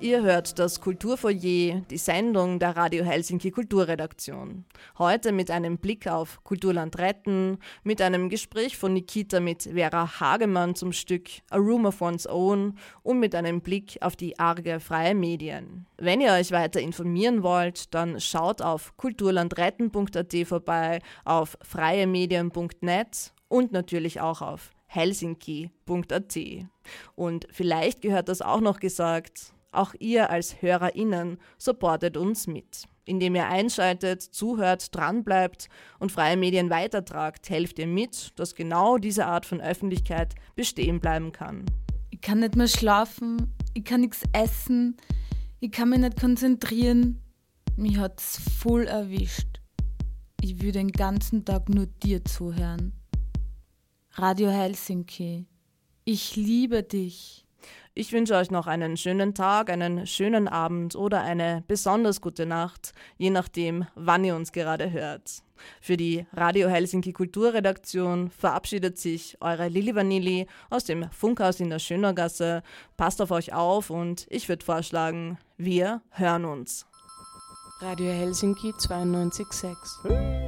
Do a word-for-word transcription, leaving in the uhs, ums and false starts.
Ihr hört das Kulturfoyer, die Sendung der Radio Helsinki Kulturredaktion. Heute mit einem Blick auf Kulturland retten, mit einem Gespräch von Nikita mit Vera Hagemann zum Stück A Room of One's Own und mit einem Blick auf die arge freie Medien. Wenn ihr euch weiter informieren wollt, dann schaut auf kulturlandretten punkt a t vorbei, auf freiemedien punkt net und natürlich auch auf helsinki punkt a t. Und vielleicht gehört das auch noch gesagt, auch ihr als HörerInnen supportet uns mit. Indem ihr einschaltet, zuhört, dranbleibt und freie Medien weitertragt, helft ihr mit, dass genau diese Art von Öffentlichkeit bestehen bleiben kann. Ich kann nicht mehr schlafen, ich kann nichts essen, ich kann mich nicht konzentrieren. Mich hat's voll erwischt. Ich will den ganzen Tag nur dir zuhören. Radio Helsinki, ich liebe dich. Ich wünsche euch noch einen schönen Tag, einen schönen Abend oder eine besonders gute Nacht, je nachdem, wann ihr uns gerade hört. Für die Radio Helsinki Kulturredaktion verabschiedet sich eure Lili Vanilli aus dem Funkhaus in der Schönergasse. Passt auf euch auf und ich würde vorschlagen, wir hören uns. Radio Helsinki zweiundneunzig Komma sechs.